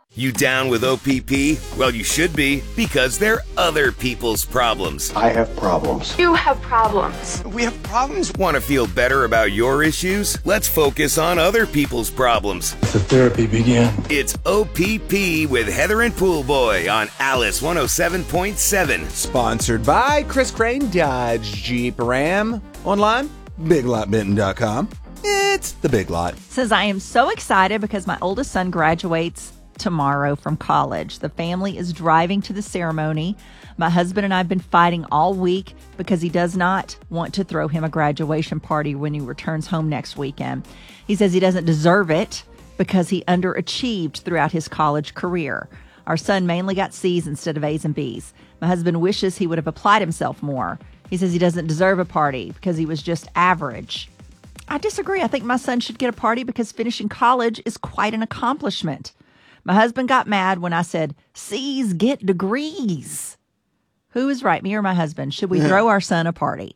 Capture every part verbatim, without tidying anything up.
You down with O P P? Well, you should be, because they're other people's problems. I have problems. You have problems. We have problems. Want to feel better about your issues? Let's focus on other people's problems. Let the therapy begin. It's O P P with Heather and Poolboy on Alice one oh seven point seven. Sponsored by Chris Crane, Dodge Jeep Ram. Online, big lot benton dot com. It's the Big Lot. Says, I am so excited because my oldest son graduates tomorrow from college. The family is driving to the ceremony. My husband and I have been fighting all week because he does not want to throw him a graduation party when he returns home next weekend. He says he doesn't deserve it because he underachieved throughout his college career. Our son mainly got C's instead of A's and B's. My husband wishes he would have applied himself more. He says he doesn't deserve a party because he was just average. I disagree. I think my son should get a party because finishing college is quite an accomplishment. My husband got mad when I said, C's get degrees. Who is right, me or my husband? Should we throw our son a party?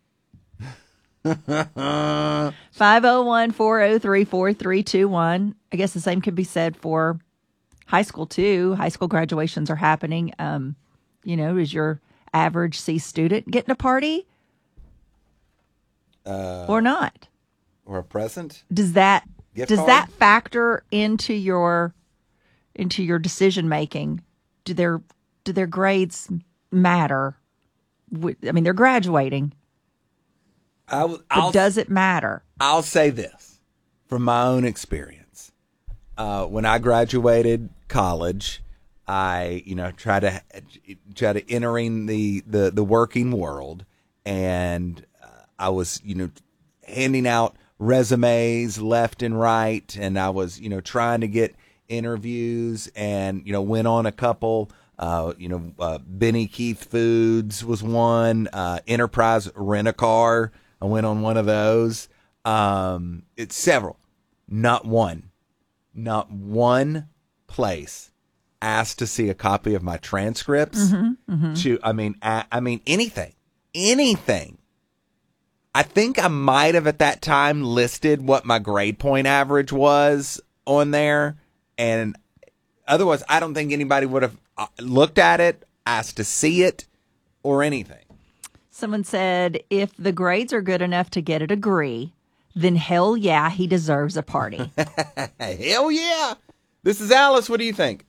five oh one, four oh three, four three two one. I guess the same could be said for high school, too. High school graduations are happening. Um, you know, is your average C student getting a party? Uh, or not? Or a present? Does that Gift does card? that factor into your into your decision making? Do their do their grades matter? I mean, they're graduating. I will, But I'll, does it matter? I'll say this from my own experience. Uh, when I graduated college, I you know try to try to entering the, the, the working world, and uh, I was you know handing out resumes left and right, and I was you know trying to get interviews, and you know went on a couple. Uh, you know, uh, Benny Keith Foods was one. Uh, Enterprise Rent-A-Car, I went on one of those. Um, it's several, not one, not one place asked to see a copy of my transcripts. Mm-hmm, mm-hmm. To, I mean, I, I mean anything, anything. I think I might have at that time listed what my grade point average was on there, and otherwise, I don't think anybody would have looked at it, asked to see it, or anything. Someone said, if the grades are good enough to get a degree, then hell yeah, he deserves a party. Hell yeah. This is Alice. What do you think?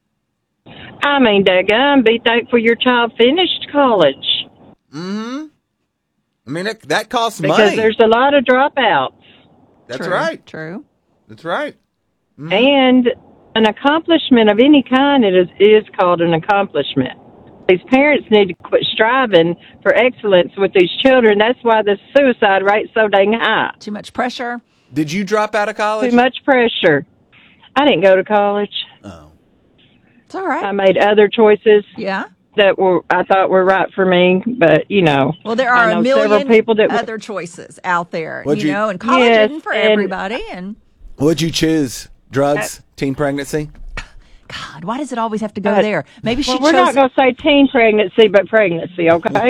I mean, daggum, be thankful your child finished college. Mm-hmm. I mean, it, that costs because money. Because there's a lot of dropouts. That's True, right. True. That's right. Mm-hmm. And an accomplishment of any kind it is, is called an accomplishment. These parents need to quit striving for excellence with these children. That's why the suicide rate's so dang high. Too much pressure. Did you drop out of college? Too much pressure. I didn't go to college. Oh. It's all right. I made other choices. Yeah. That were I thought were right for me, but you know. Well, there are I know a million several people that other w- choices out there, What'd you, you know, and college yes, isn't for and, everybody. And what'd you choose? Drugs, uh, teen pregnancy? God, why does it always have to go uh, there? Maybe she well, chose. We're not going to say teen pregnancy, but pregnancy, okay?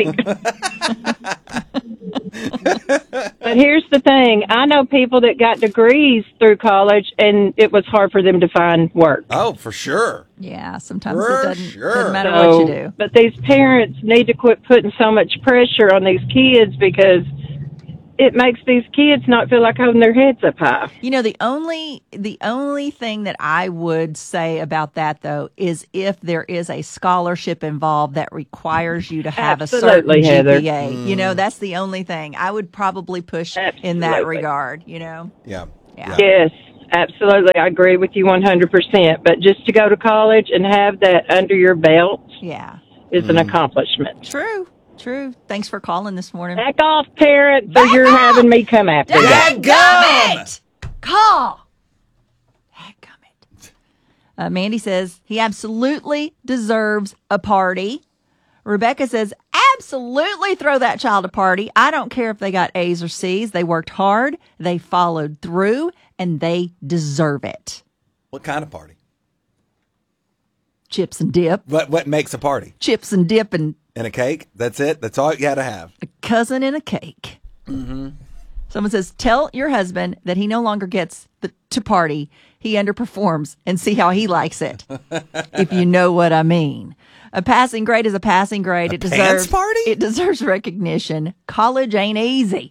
But here's the thing. I know people that got degrees through college, and it was hard for them to find work. Oh, for sure. Yeah, sometimes for it doesn't, sure. doesn't matter so, what you do. But these parents need to quit putting so much pressure on these kids because it makes these kids not feel like holding their heads up high. You know, the only the only thing that I would say about that, though, is if there is a scholarship involved that requires you to have Absolutely, a certain Heather. G P A. Mm. You know, that's the only thing. I would probably push Absolutely. in that regard, you know? Yeah. Yeah. Yes, absolutely. I agree with you one hundred percent. But just to go to college and have that under your belt Yeah. is Mm. an accomplishment. True. True. Thanks for calling this morning. Back off, parents, or Back you're off! having me come after you. Dadgummit! Call. Dadgummit. Uh, Mandy says he absolutely deserves a party. Rebecca says, absolutely throw that child a party. I don't care if they got A's or C's. They worked hard, they followed through, and they deserve it. What kind of party? Chips and dip. What What makes a party? Chips and dip and And a cake? That's it? That's all you got to have. a cousin and a cake. Mm-hmm. Someone says, tell your husband that he no longer gets the, to party. He underperforms and see how he likes it, if you know what I mean. A passing grade is a passing grade. A it deserves pants party? It deserves recognition. College ain't easy.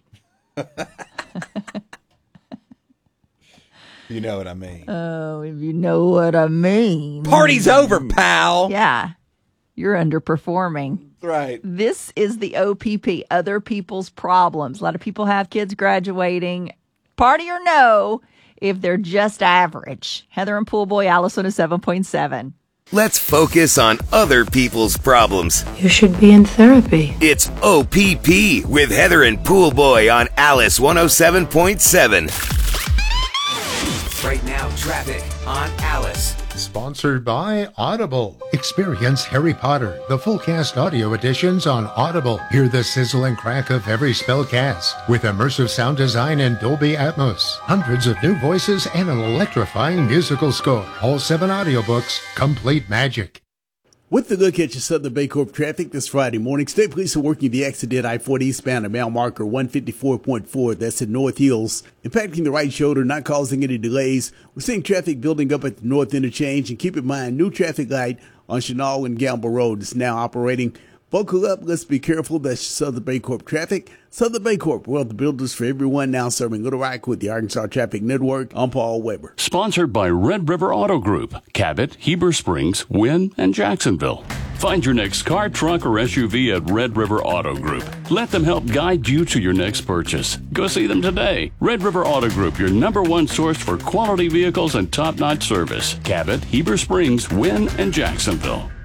You know what I mean. Oh, if you know what I mean. Party's over, pal. Yeah. You're underperforming. Right. This is the O P P, other people's problems. A lot of people have kids graduating, party or no, if they're just average. Heather and Pool Boy, Alice one oh seven point seven. Let's focus on other people's problems. You should be in therapy. It's O P P with Heather and Pool Boy on Alice one oh seven point seven. Right now, traffic on Alice. Sponsored by Audible. Experience Harry Potter, the full cast audio editions on Audible. Hear the sizzle and crack of every spell cast with immersive sound design and Dolby Atmos. Hundreds of new voices and an electrifying musical score. All seven audiobooks, complete magic. With the look at your Southern Baycorp traffic this Friday morning, state police are working the exit I forty eastbound at mile marker one fifty-four point four. That's in North Hills, impacting the right shoulder, not causing any delays. We're seeing traffic building up at the north interchange, and keep in mind, new traffic light on Chenal and Gamble Road is now operating. Buckle up, let's be careful. That's Southern Baycorp traffic. Southern Baycorp, well, the builders for everyone, now serving Little Rock with the Arkansas Traffic Network. I'm Paul Weber. Sponsored by Red River Auto Group, Cabot, Heber Springs, Wynn, and Jacksonville. Find your next car, truck, or S U V at Red River Auto Group. Let them help guide you to your next purchase. Go see them today. Red River Auto Group, your number one source for quality vehicles and top-notch service. Cabot, Heber Springs, Wynn, and Jacksonville.